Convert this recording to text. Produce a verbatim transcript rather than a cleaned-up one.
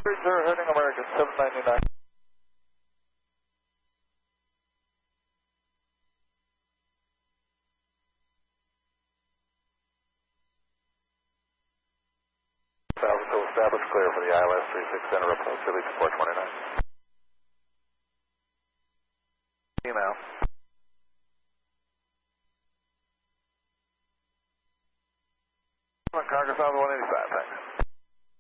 Zero heading American seven ninety-nine. Falco established clear for the I L S three six center approach, Philly to four twenty-nine. Email. Cargo